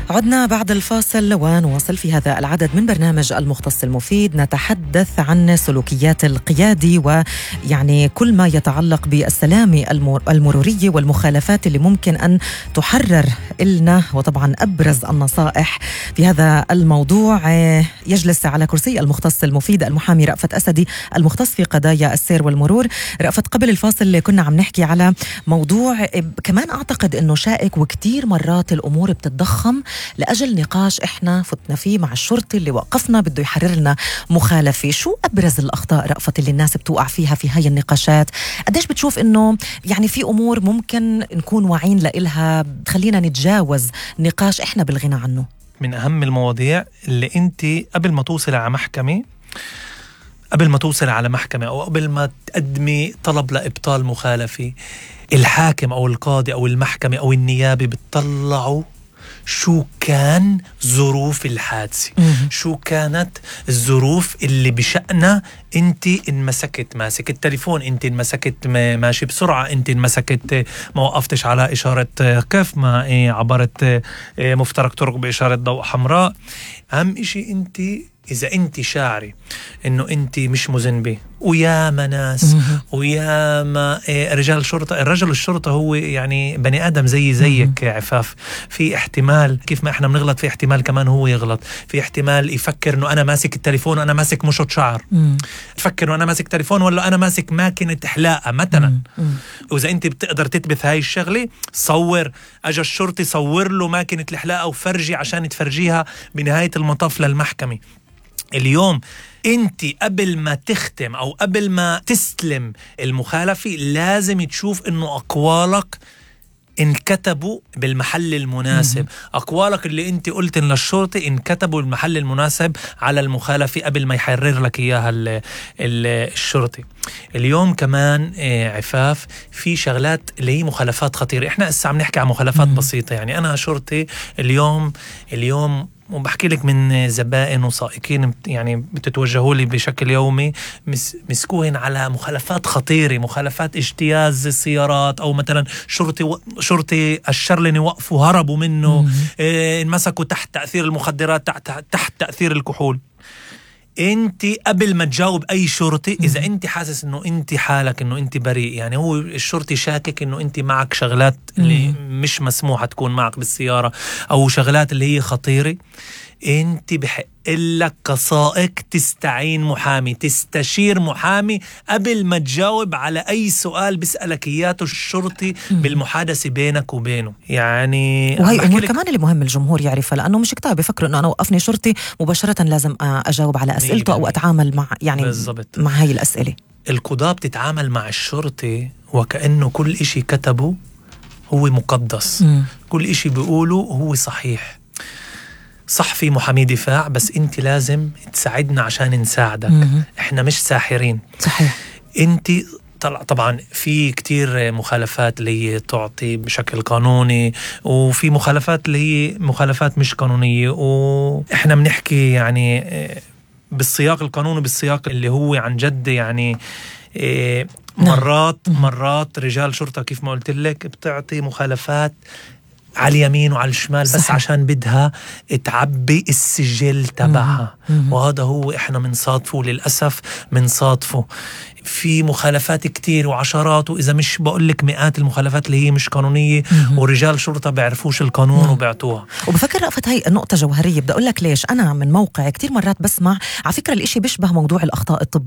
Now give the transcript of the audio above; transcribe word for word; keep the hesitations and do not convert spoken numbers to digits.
عدنا بعد الفاصل ونواصل في هذا العدد من برنامج المختص المفيد. نتحدث عن سلوكيات القيادي ويعني كل ما يتعلق بالسلامة المرورية والمخالفات اللي ممكن أن تحرر لنا، وطبعا أبرز النصائح في هذا الموضوع. يجلس على كرسي المختص المفيد المحامي رأفت أسدي المختص في قضايا السير والمرور. رأفت، قبل الفاصل كنا عم نحكي على موضوع كمان أعتقد أنه شائك، وكتير مرات الأمور بتتضخم لأجل نقاش إحنا فتنا فيه مع الشرطي اللي وقفنا بده يحرر لنا مخالفة. شو أبرز الأخطاء رأفت اللي الناس بتوقع فيها في هاي النقاشات؟ قديش بتشوف إنه يعني في أمور ممكن نكون واعين لإلها تخلينا نتجاوز نقاش إحنا بالغنى عنه؟ من أهم المواضيع اللي أنت قبل ما توصل على محكمة قبل ما توصل على محكمة أو قبل ما تقدمي طلب لإبطال مخالفة، الحاكم أو القاضي أو المحكمة أو النيابة بتطلعوا شو كان ظروف الحادثة، شو كانت الظروف اللي بشأنها انت انمسكت ماسك التليفون، انت انمسكت ماشي بسرعة، انت انمسكت ما وقفتش على إشارة كف، ما ايه عبرت مفترق طرق بإشارة ضوء حمراء. أهم إشي انت إذا أنت شاعري إنه أنت مش مذنبة، ويا ناس ويا ما رجال شرطة، الرجل الشرطة هو يعني بني آدم زي زيك عفاف، في احتمال كيف ما إحنا بنغلط في احتمال كمان هو يغلط، في احتمال يفكر إنه أنا ماسك التليفون وأنا ماسك مشط شعر، تفكر إنه أنا ماسك تليفون ولا أنا ماسك ماكينة حلاقة مثلا. وإذا أنت بتقدر تثبت هاي الشغلة، صور أجا الشرطي صور له ماكينة الحلاقة وفرجي عشان تفرجيها بنهاية المطاف للمحكمة. اليوم انت قبل ما تختم او قبل ما تستلم المخالفة لازم تشوف انه اقوالك انكتبوا بالمحل المناسب، أقوالك اللي انت قلت للشرطي انكتبوا بالمحل المناسب على المخالفة قبل ما يحرر لك إياها ال ال الشرطي. اليوم كمان عفاف في شغلات اللي هي مخالفات خطيرة، احنا هسه عم نحكي عن مخالفات بسيطة. يعني أنا شرطي اليوم اليوم وبحكي لك من زبائن وسائقين يعني بتتوجهوا لي بشكل يومي مسكوهن على مخالفات خطيرة، مخالفات اجتياز السيارات، أو مثلا شرطي و... شرطي الشرلني وقفوا هربوا منه، إيه انمسكوا تحت تأثير المخدرات، تحت, تحت تأثير الكحول. انت قبل ما تجاوب اي شرطي، اذا انت حاسس انه انت حالك انه انت بريء، يعني هو الشرطي شاكك انه انت معك شغلات اللي مش مسموحة تكون معك بالسيارة او شغلات اللي هي خطيرة، انت بحق لك كسائق تستعين محامي، تستشير محامي قبل ما تجاوب على اي سؤال بيسألك اياته الشرطي بالمحادثة بينك وبينه. يعني وهي امور كمان اللي مهم الجمهور يعرفها، لانه مش كتاب بيفكروا انه انا وقفني شرطي مباشرة لازم اجاوب على اسئلته او اتعامل مع يعني بالزبط. مع هاي الاسئلة القضاة بتتعامل مع الشرطي وكأنه كل اشي كتبه هو مقدس، م. كل اشي بيقوله هو صحيح. صح في محامي دفاع، بس انت لازم تساعدنا عشان نساعدك. مم. احنا مش ساحرين. صحيح. انت طبعا في كتير مخالفات اللي هي تعطي بشكل قانوني، وفي مخالفات اللي هي مخالفات مش قانونية، واحنا بنحكي يعني بالسياق القانوني، بالسياق اللي هو عن جد يعني مرات مرات رجال شرطة كيف ما قلت لك بتعطي مخالفات على اليمين وعلى الشمال، بس صحيح. عشان بدها تعبي السجل تبعها، وهذا هو احنا منصادفه للأسف، منصادفه في مخالفات كتير وعشرات، وإذا مش بقولك مئات المخالفات اللي هي مش قانونية، مم. ورجال شرطة بيعرفوش القانون مم. وبيعطوها. وبفكر رأفت هاي النقطة جوهرية، بدي أقول لك ليش. أنا من موقع كتير مرات بسمع على فكرة الإشي بيشبه موضوع الأخطاء الطبية